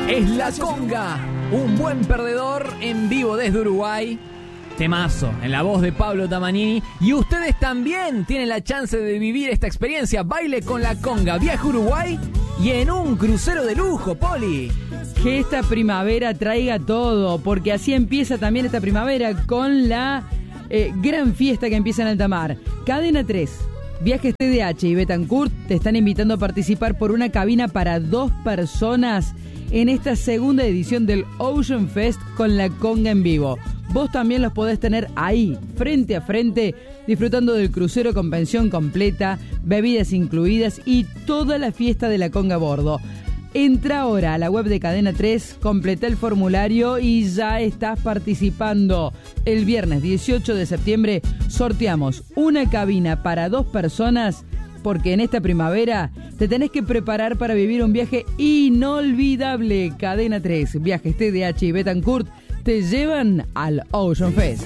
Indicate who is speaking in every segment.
Speaker 1: Es La Conga, un buen perdedor en vivo desde Uruguay. Temazo, en la voz de Pablo Tamagnini. Y ustedes también tienen la chance de vivir esta experiencia. Baile con La Conga, viaje a Uruguay y en un crucero de lujo, Poli.
Speaker 2: Que esta primavera traiga todo, porque así empieza también esta primavera con la gran fiesta que empieza en alta mar. Cadena 3, Viajes TDH y Betancourt te están invitando a participar por una cabina para 2 personas en esta segunda edición del Ocean Fest con La Conga en vivo. Vos también los podés tener ahí, frente a frente, disfrutando del crucero con pensión completa, bebidas incluidas y toda la fiesta de La Conga a bordo. Entra ahora a la web de Cadena 3, completa el formulario y ya estás participando. El viernes 18 de septiembre sorteamos una cabina para 2 personas, porque en esta primavera te tenés que preparar para vivir un viaje inolvidable. Cadena 3, Viajes TDH y Betancourt te llevan al Ocean Fest.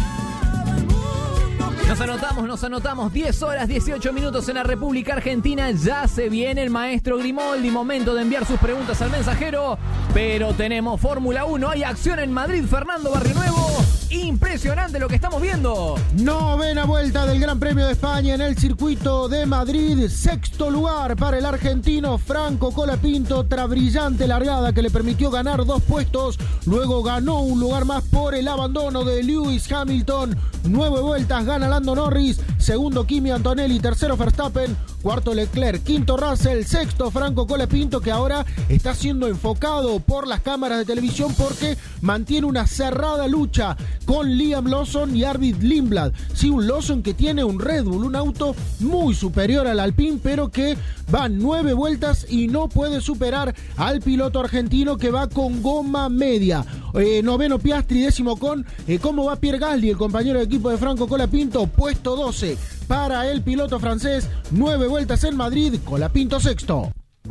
Speaker 1: Nos anotamos 10 horas 18 minutos en la República Argentina. Ya se viene el maestro Grimoldi. Momento de enviar sus preguntas al mensajero. Pero tenemos Fórmula 1. Hay acción en Madrid. Fernando Barrionuevo. Impresionante lo que estamos viendo.
Speaker 3: Novena vuelta del Gran Premio de España en el circuito de Madrid. Sexto lugar para el argentino Franco Colapinto. Tras brillante largada que le permitió ganar 2 puestos. Luego ganó un lugar más por el abandono de Lewis Hamilton. 9 vueltas gana Lando Norris. Segundo Kimi Antonelli. Tercero Verstappen. Cuarto Leclerc. Quinto Russell. Sexto Franco Colapinto, que ahora está siendo enfocado por las cámaras de televisión porque mantiene una cerrada lucha con Liam Lawson y Arvid Lindblad. Sí, un Lawson que tiene un Red Bull, un auto muy superior al Alpine, pero que va 9 vueltas y no puede superar al piloto argentino que va con goma media. Noveno Piastri, décimo Ocon. ¿Cómo va Pierre Gasly, el compañero de equipo de Franco Colapinto? Puesto 12 para el piloto francés. 9 vueltas en Madrid, Colapinto sexto.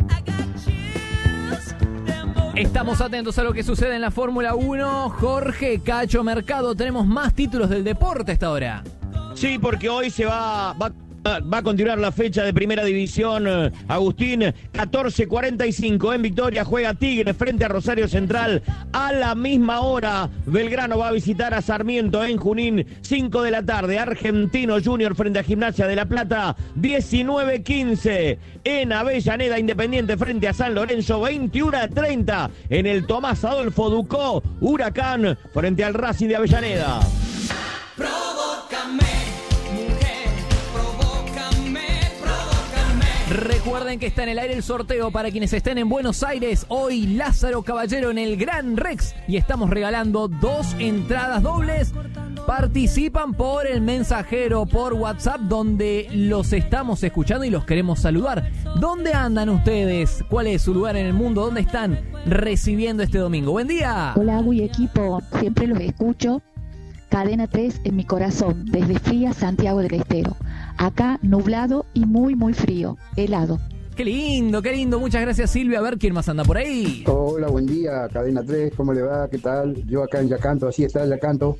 Speaker 1: Estamos atentos a lo que sucede en la Fórmula 1. Jorge Cacho Mercado, tenemos más títulos del deporte a esta hora.
Speaker 4: Sí, porque hoy se va a continuar la fecha de Primera División, Agustín. 14:45 en Victoria juega Tigre frente a Rosario Central. A la misma hora, Belgrano va a visitar a Sarmiento en Junín. 5 de la tarde, Argentino Junior frente a Gimnasia de La Plata. 19:15 en Avellaneda, Independiente frente a San Lorenzo. 21:30 en el Tomás Adolfo Ducó, Huracán frente al Racing de Avellaneda.
Speaker 1: Recuerden que está en el aire el sorteo para quienes estén en Buenos Aires. Hoy Lázaro Caballero en el Gran Rex y estamos regalando 2 entradas dobles. Participan por el mensajero por WhatsApp, donde los estamos escuchando y los queremos saludar. ¿Dónde andan ustedes? ¿Cuál es su lugar en el mundo? ¿Dónde están recibiendo este domingo? Buen día.
Speaker 5: Hola, Agui equipo, siempre los escucho. Cadena 3 en mi corazón, desde Fría, Santiago del Estero. Acá nublado y muy muy frío, helado.
Speaker 1: Qué lindo, muchas gracias Silvia. A ver quién más anda por ahí.
Speaker 6: Hola, buen día, Cadena 3, ¿cómo le va? ¿Qué tal? Yo acá en Yacanto, así está el Yacanto,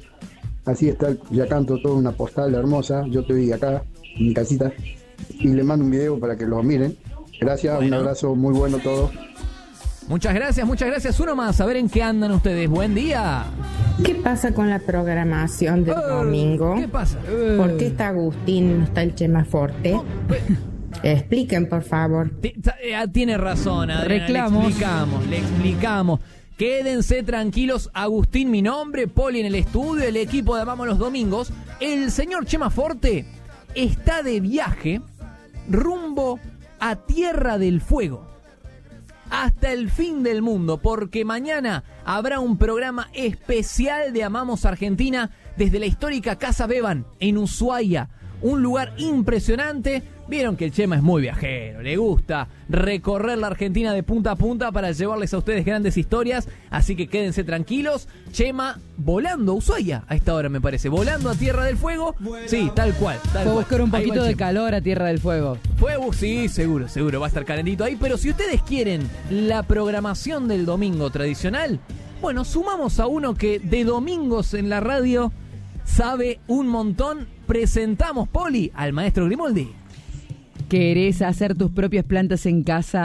Speaker 6: toda una postal hermosa. Yo estoy acá en mi casita y le mando un video para que lo miren. Gracias, bueno. Un abrazo muy bueno a todos.
Speaker 1: Muchas gracias. Uno más, a ver en qué andan ustedes. Buen día.
Speaker 7: ¿Qué pasa con la programación del domingo?
Speaker 1: ¿Qué pasa?
Speaker 7: ¿Por qué está Agustín, no está el Chema Forte? Expliquen, por favor.
Speaker 1: Tiene razón, Adriana. Le explicamos. Quédense tranquilos. Agustín, mi nombre, Poli en el estudio, el equipo de Amamos los Domingos. El señor Chema Forte está de viaje rumbo a Tierra del Fuego. Hasta el fin del mundo, porque mañana habrá un programa especial de Amamos Argentina desde la histórica Casa Beban en Ushuaia, un lugar impresionante. Vieron que el Chema es muy viajero, le gusta recorrer la Argentina de punta a punta para llevarles a ustedes grandes historias, así que quédense tranquilos. Chema volando a Ushuaia a esta hora, me parece, volando a Tierra del Fuego. Sí, tal cual.
Speaker 2: Fue a buscar un poquito de calor a Tierra del Fuego.
Speaker 1: Sí, seguro, va a estar calentito ahí, pero si ustedes quieren la programación del domingo tradicional, bueno, sumamos a uno que de domingos en la radio sabe un montón. Presentamos, Poli, al maestro Grimoldi.
Speaker 2: ¿Querés hacer tus propias plantas en casa?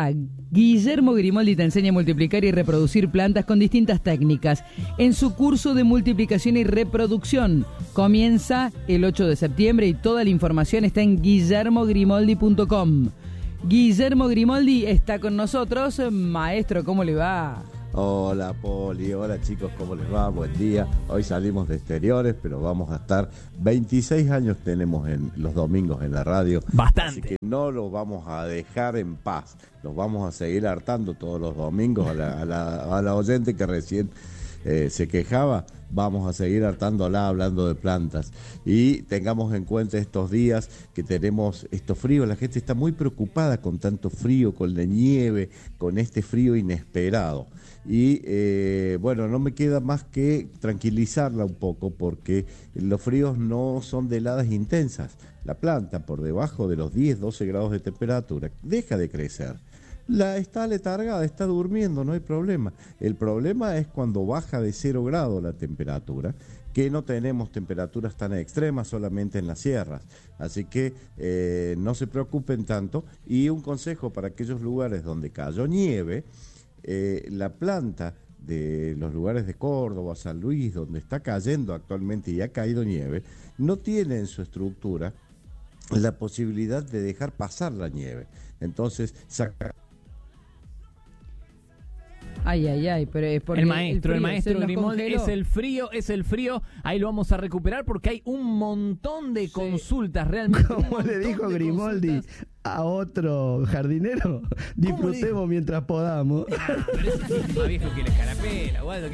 Speaker 2: Guillermo Grimoldi te enseña a multiplicar y reproducir plantas con distintas técnicas. En su curso de multiplicación y reproducción comienza el 8 de septiembre y toda la información está en guillermogrimoldi.com. Guillermo Grimoldi está con nosotros. Maestro, ¿cómo le va?
Speaker 8: Hola Poli, hola chicos, ¿cómo les va? Buen día. Hoy salimos de exteriores, pero vamos a estar 26 años tenemos en los domingos en la radio.
Speaker 1: Bastante.
Speaker 8: Así que no lo vamos a dejar en paz. Los vamos a seguir hartando todos los domingos a la oyente que recién se quejaba. Vamos a seguir hartándola hablando de plantas. Y tengamos en cuenta estos días que tenemos estos fríos. La gente está muy preocupada con tanto frío, con la nieve, con este frío inesperado. Y bueno, no me queda más que tranquilizarla un poco porque los fríos no son de heladas intensas. La planta por debajo de los 10, 12 grados de temperatura deja de crecer. Está letargada, está durmiendo, no hay problema. El problema es cuando baja de 0 grados la temperatura, que no tenemos temperaturas tan extremas solamente en las sierras. Así que no se preocupen tanto. Y un consejo para aquellos lugares donde cayó nieve, la planta de los lugares de Córdoba, San Luis, donde está cayendo actualmente y ha caído nieve, no tiene en su estructura la posibilidad de dejar pasar la nieve. Entonces,
Speaker 2: pero es porque
Speaker 1: el maestro Grimoldi, es el frío, ahí lo vamos a recuperar porque hay un montón de consultas realmente.
Speaker 9: Como le dijo Grimoldi a otro jardinero, disfrutemos mientras podamos.
Speaker 1: Pero ese es más viejo que la escarapela, Waldo,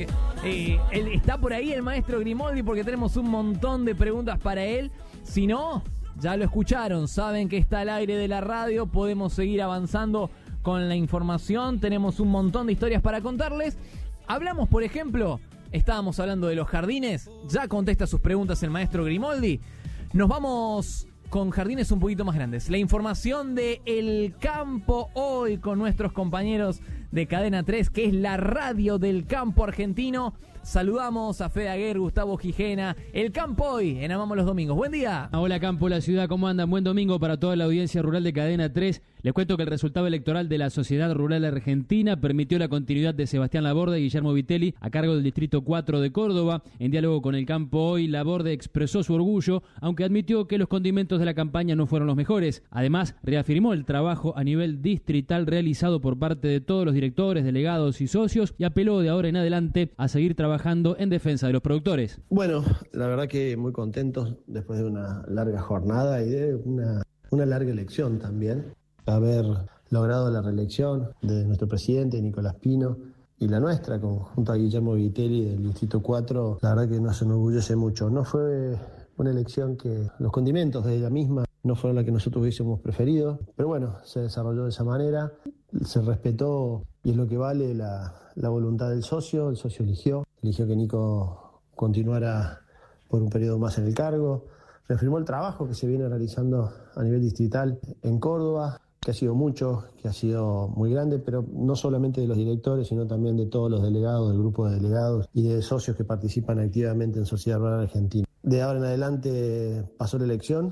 Speaker 1: él está por ahí el maestro Grimoldi porque tenemos un montón de preguntas para él. Si no, ya lo escucharon, saben que está al aire de la radio, podemos seguir avanzando con la información, tenemos un montón de historias para contarles. Hablamos, por ejemplo, estábamos hablando de los jardines, ya contesta sus preguntas el maestro Grimoldi. Nos vamos con jardines un poquito más grandes. La información de El Campo Hoy con nuestros compañeros de Cadena 3, que es la radio del campo argentino. Saludamos a Fede Aguer, Gustavo Gijena. El Campo Hoy en Amamos los Domingos. Buen día.
Speaker 10: Hola Campo, la ciudad, ¿cómo andan? Buen domingo para toda la audiencia rural de Cadena 3. Les cuento que el resultado electoral de la Sociedad Rural Argentina permitió la continuidad de Sebastián Laborde y Guillermo Vitelli a cargo del Distrito 4 de Córdoba. En diálogo con El Campo Hoy, Laborde expresó su orgullo, aunque admitió que los condimentos de la campaña no fueron los mejores. Además, reafirmó el trabajo a nivel distrital realizado por parte de todos los directores, delegados y socios y apeló de ahora en adelante a seguir trabajando en defensa de los productores.
Speaker 9: Bueno, la verdad que muy contentos después de una larga jornada y de una larga elección también. Haber logrado la reelección de nuestro presidente Nicolás Pino y la nuestra, junto a Guillermo Vitelli del Distrito 4, la verdad que nos enorgullece mucho. No fue una elección que los condimentos de ella misma no fueron las que nosotros hubiésemos preferido, pero bueno, se desarrolló de esa manera, se respetó y es lo que vale la voluntad del socio. El socio eligió que Nico continuara por un periodo más en el cargo, reafirmó el trabajo que se viene realizando a nivel distrital en Córdoba, que ha sido mucho, que ha sido muy grande, pero no solamente de los directores, sino también de todos los delegados, del grupo de delegados y de socios que participan activamente en Sociedad Rural Argentina. De ahora en adelante pasó la elección,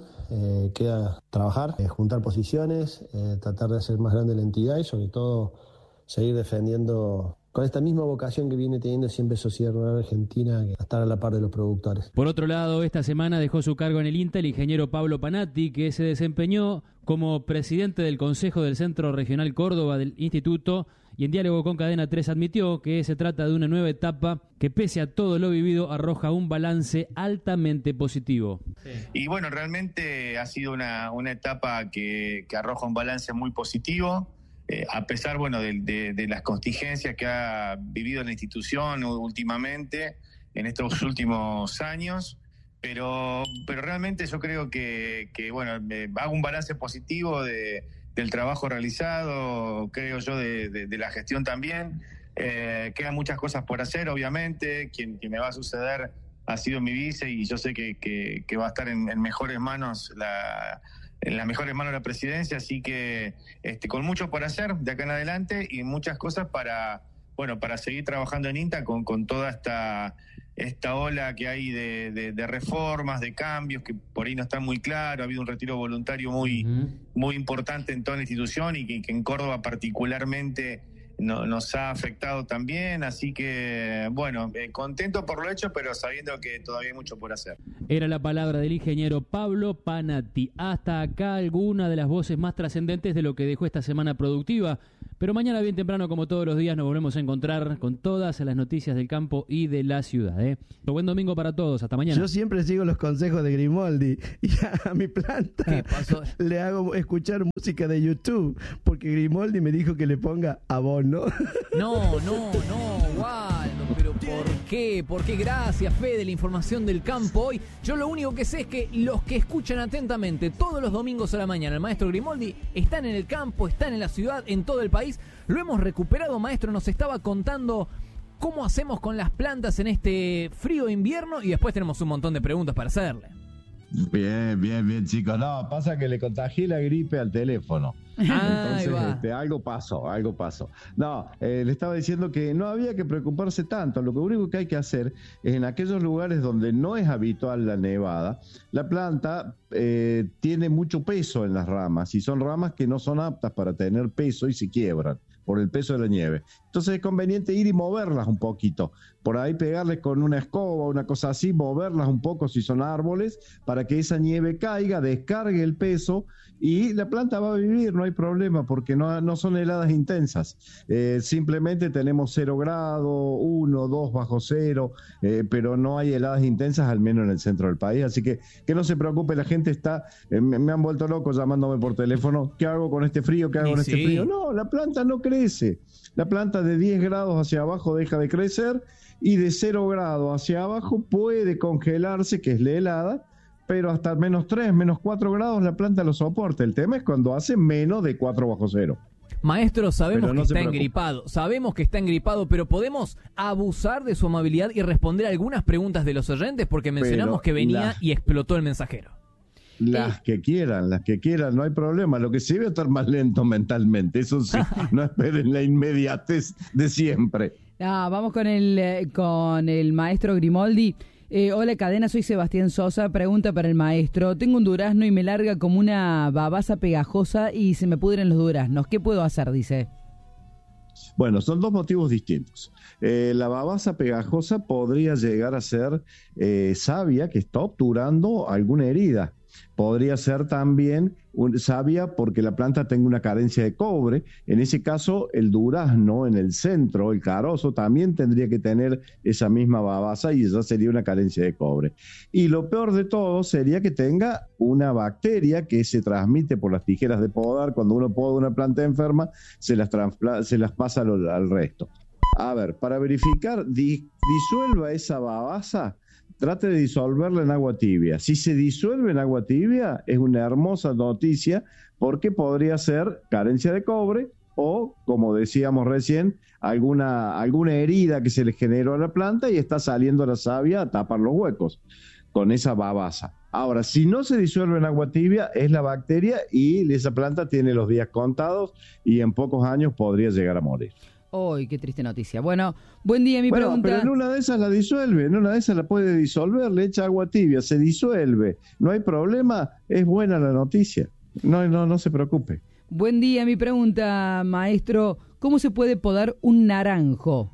Speaker 9: queda trabajar, juntar posiciones, tratar de hacer más grande la entidad y sobre todo seguir defendiendo con esta misma vocación que viene teniendo siempre Sociedad Rural Argentina, que estar a la par de los productores.
Speaker 10: Por otro lado, esta semana dejó su cargo en el INTA el ingeniero Pablo Panatti, que se desempeñó como presidente del Consejo del Centro Regional Córdoba del Instituto, y en diálogo con Cadena 3 admitió que se trata de una nueva etapa que, pese a todo lo vivido, arroja un balance altamente positivo.
Speaker 11: Sí. Y bueno, realmente ha sido una etapa que arroja un balance muy positivo. A pesar, bueno, de las contingencias que ha vivido la institución últimamente, en estos últimos años, pero realmente yo creo que bueno, hago un balance positivo del trabajo realizado, creo yo, de la gestión también. Quedan muchas cosas por hacer, obviamente. Quien me va a suceder ha sido mi vice y yo sé que va a estar en mejores manos en las mejores manos de la presidencia, así que con mucho por hacer de acá en adelante y muchas cosas para seguir trabajando en INTA con toda esta esta ola que hay de reformas, de cambios, que por ahí no está muy claro. Ha habido un retiro voluntario muy importante en toda la institución y que en Córdoba particularmente nos ha afectado también, así que bueno, contento por lo hecho, pero sabiendo que todavía hay mucho por hacer.
Speaker 10: Era la palabra del ingeniero Pablo Panatti. Hasta acá alguna de las voces más trascendentes de lo que dejó esta semana productiva, pero mañana bien temprano, como todos los días, nos volvemos a encontrar con todas las noticias del campo y de la ciudad. Buen domingo para todos, hasta mañana.
Speaker 9: Yo siempre sigo los consejos de Grimoldi y a mi planta
Speaker 1: ¿Qué pasó?
Speaker 9: Le hago escuchar música de YouTube, porque Grimoldi me dijo que le ponga abono.
Speaker 1: No, Waldo, pero ¿por qué? ¿Por qué? Gracias, Fede, la información del campo hoy. Yo lo único que sé es que los que escuchan atentamente todos los domingos a la mañana al maestro Grimoldi están en el campo, están en la ciudad, en todo el país. Lo hemos recuperado, maestro, nos estaba contando cómo hacemos con las plantas en este frío invierno y después tenemos un montón de preguntas para hacerle.
Speaker 8: Bien, chicos. No, pasa que le contagié la gripe al teléfono. Entonces, algo pasó. No, le estaba diciendo que no había que preocuparse tanto. Lo único que hay que hacer es en aquellos lugares donde no es habitual la nevada, la planta tiene mucho peso en las ramas y son ramas que no son aptas para tener peso y se quiebran por el peso de la nieve. Entonces es conveniente ir y moverlas un poquito. Por ahí pegarles con una escoba, una cosa así, moverlas un poco si son árboles, para que esa nieve caiga, descargue el peso y la planta va a vivir, no hay problema, porque no son heladas intensas. Simplemente tenemos 0 grados, 1, 2 bajo cero, pero no hay heladas intensas, al menos en el centro del país. Así que no se preocupe, la gente está, me han vuelto loco llamándome por teléfono. ¿Qué hago con este frío? ¿Qué hago con este frío? No, la planta no crece. La planta de 10 grados hacia abajo deja de crecer y de 0 grados hacia abajo puede congelarse, que es la helada, pero hasta menos 3, menos 4 grados la planta lo soporta. El tema es cuando hace menos de 4 bajo cero.
Speaker 1: Maestro, sabemos que está engripado, pero ¿podemos abusar de su amabilidad y responder algunas preguntas de los oyentes? Porque mencionamos que venía y explotó el mensajero.
Speaker 8: Las que quieran, no hay problema. Lo que sí debe estar más lento mentalmente, eso sí, no esperen la inmediatez de siempre.
Speaker 2: Vamos con el maestro Grimoldi. Hola, cadena, soy Sebastián Sosa. Pregunta para el maestro. Tengo un durazno y me larga como una babaza pegajosa y se me pudren los duraznos. ¿Qué puedo hacer? Dice.
Speaker 8: Bueno, son dos motivos distintos. La babaza pegajosa podría llegar a ser savia que está obturando alguna herida. Podría ser también savia porque la planta tenga una carencia de cobre. En ese caso, el durazno en el centro, el carozo, también tendría que tener esa misma babaza y esa sería una carencia de cobre. Y lo peor de todo sería que tenga una bacteria que se transmite por las tijeras de podar. Cuando uno poda una planta enferma, se las pasa al resto. A ver, para verificar, disuelva esa babaza. Trate de disolverla en agua tibia. Si se disuelve en agua tibia, es una hermosa noticia porque podría ser carencia de cobre o, como decíamos recién, alguna herida que se le generó a la planta y está saliendo la savia a tapar los huecos con esa babaza. Ahora, si no se disuelve en agua tibia, es la bacteria y esa planta tiene los días contados y en pocos años podría llegar a morir.
Speaker 2: ¡Uy, qué triste noticia! Bueno, buen día, pregunta.
Speaker 8: Pero en una de esas la disuelve, en una de esas la puede disolver, le echa agua tibia, se disuelve, no hay problema, es buena la noticia, no se preocupe.
Speaker 2: Buen día, mi pregunta, maestro, ¿cómo se puede podar un naranjo?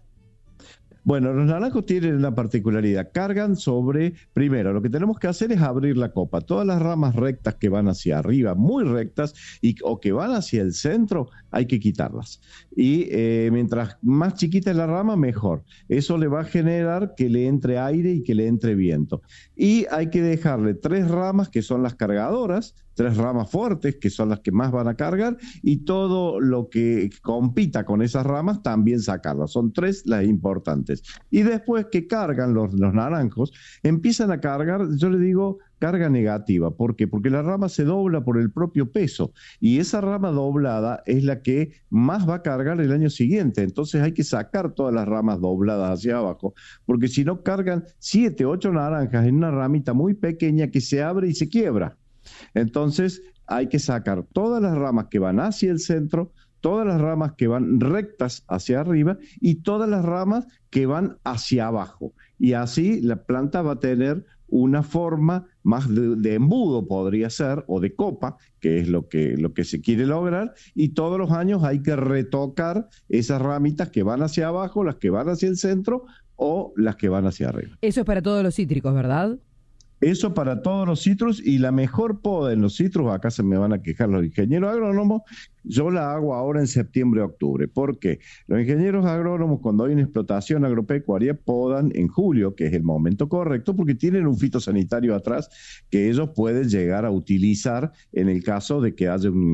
Speaker 8: Bueno, los naranjos tienen una particularidad, cargan primero, lo que tenemos que hacer es abrir la copa, todas las ramas rectas que van hacia arriba, muy rectas, o que van hacia el centro, hay que quitarlas. Y mientras más chiquita es la rama, mejor. Eso le va a generar que le entre aire y que le entre viento. Y hay que dejarle 3 ramas que son las cargadoras, 3 ramas fuertes que son las que más van a cargar y todo lo que compita con esas ramas también sacarlas. Son 3 las importantes. Y después que cargan los naranjos, empiezan a cargar, yo le digo, carga negativa. ¿Por qué? Porque la rama se dobla por el propio peso y esa rama doblada es la que más va a cargar el año siguiente. Entonces hay que sacar todas las ramas dobladas hacia abajo porque si no cargan 7, 8 naranjas en una ramita muy pequeña que se abre y se quiebra. Entonces hay que sacar todas las ramas que van hacia el centro, todas las ramas que van rectas hacia arriba y todas las ramas que van hacia abajo.
Speaker 12: y así la planta va a tener una forma más de embudo, podría ser, o de copa, que es lo que se quiere lograr, y todos los años hay que retocar esas ramitas que van hacia abajo, las que van hacia el centro o las que van hacia arriba.
Speaker 2: Eso es para todos los cítricos, ¿verdad?
Speaker 12: Eso para todos los citrus, y la mejor poda en los citrus, acá se me van a quejar los ingenieros agrónomos, yo la hago ahora en septiembre-octubre. ¿Por qué? Los ingenieros agrónomos, cuando hay una explotación agropecuaria, podan en julio, que es el momento correcto, porque tienen un fitosanitario atrás que ellos pueden llegar a utilizar en el caso de que haya un